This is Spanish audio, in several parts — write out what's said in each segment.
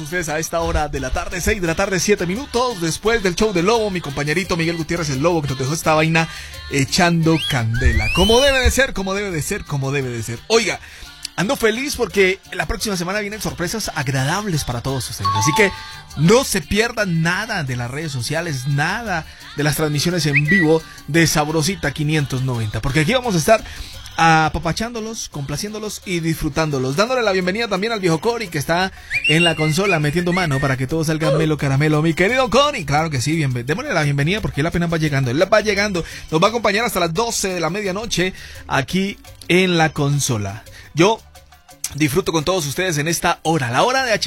Ustedes a esta hora de la tarde, 6 de la tarde, 7 minutos, después del show del Lobo, mi compañerito Miguel Gutiérrez, el Lobo, que nos dejó esta vaina echando candela. Como debe de ser, como debe de ser, como debe de ser. Oiga, ando feliz porque la próxima semana vienen sorpresas agradables para todos ustedes. Así que no se pierdan nada de las redes sociales, nada de las transmisiones en vivo de Sabrosita 590. Porque aquí vamos a estar apapachándolos, complaciéndolos y disfrutándolos, dándole la bienvenida también al viejo Cory, que está en la consola metiendo mano para que todo salga melo caramelo. Mi querido Cory, claro que sí, démosle la bienvenida porque él apenas va llegando, nos va a acompañar hasta las 12 de la medianoche aquí en la consola. Yo disfruto con todos ustedes en esta hora, la hora de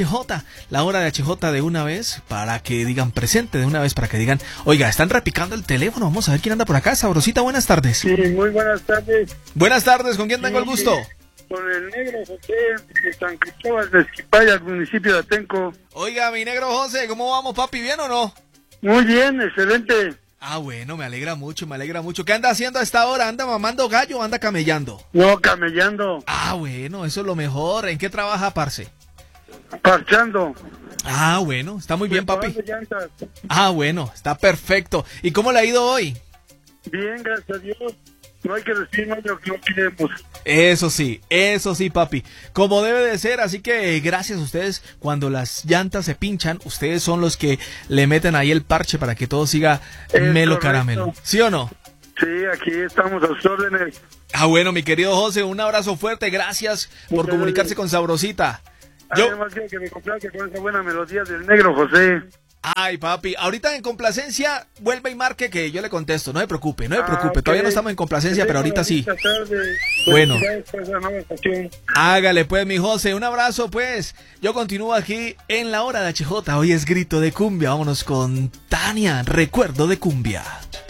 HJ de una vez, para que digan presente, de una vez para que digan, oiga, están repicando el teléfono, vamos a ver quién anda por acá. Sabrosita, buenas tardes. Sí, muy buenas tardes. Buenas tardes, ¿con quién tengo el gusto? Con el negro José de San Cristóbal de Esquipaya, municipio de Atenco. Oiga, mi negro José, ¿cómo vamos, papi? ¿Bien o no? Muy bien, excelente. Ah, bueno, me alegra mucho. ¿Qué anda haciendo a esta hora? ¿Anda mamando gallo o anda camellando? No, camellando. Ah, bueno, eso es lo mejor. ¿En qué trabaja, parce? Parchando. Ah, bueno, está muy bien, papi. Llantas. Ah, bueno, está perfecto. ¿Y cómo le ha ido hoy? Bien, gracias a Dios. No hay que decir más lo que no queremos. Eso sí, papi. Como debe de ser, así que gracias a ustedes. Cuando las llantas se pinchan, ustedes son los que le meten ahí el parche para que todo siga melo caramelo. ¿Sí o no? Sí, aquí estamos a sus órdenes. Ah, bueno, mi querido José, un abrazo fuerte. Gracias por comunicarse con Sabrosita. Además que me complace con esa buena melodía del negro José. Ay, papi, ahorita en complacencia, vuelve y marque que yo le contesto, no se preocupe, Okay. Todavía no estamos en complacencia, pero ahorita sí. Tarde. Bueno, Pues, hágale pues, mi José, un abrazo pues. Yo continúo aquí en la hora de HJ, hoy es grito de cumbia, vámonos con Tania, recuerdo de cumbia.